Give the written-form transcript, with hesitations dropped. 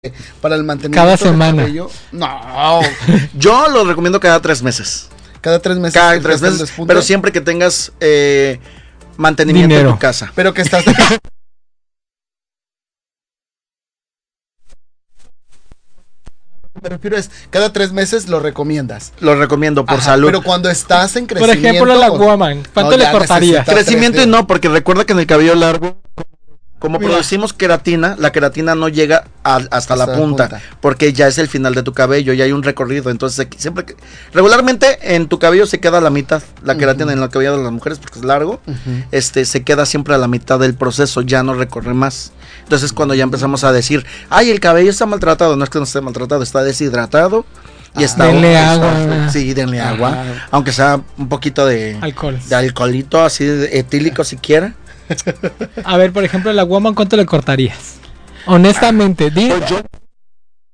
para el mantenimiento cada semana. del cabello. No, Yo lo recomiendo cada 3 meses. cada 3 meses. Cada que 3 estás en meses, despunte, pero siempre que tengas mantenimiento Dinero. en tu casa. pero que estás. Me refiero es, cada 3 meses lo recomiendas. Lo recomiendo por Ajá, salud. Pero cuando estás en Por crecimiento. ejemplo, la woman, ¿cuánto No, le ya cortarías? necesitas Crecimiento 3D. no, porque recuerda que en el cabello largo, como Mira. producimos queratina, la queratina no llega hasta la punta, porque ya es el final de tu cabello, ya hay un recorrido. Entonces, siempre regularmente en tu cabello se queda a la mitad, la queratina en el cabello de las mujeres, porque es largo, se queda siempre a la mitad del proceso, ya no recorre más. Entonces, cuando ya empezamos a decir, ay, el cabello está maltratado, no es que no esté maltratado, está deshidratado. Y está denle agua. Sí, denle Ajá. agua. Aunque sea un poquito de Alcohol. alcoholito, así etílico si quiera. A ver, por ejemplo, la woman, ¿cuánto le cortarías? Honestamente, di. Pues yo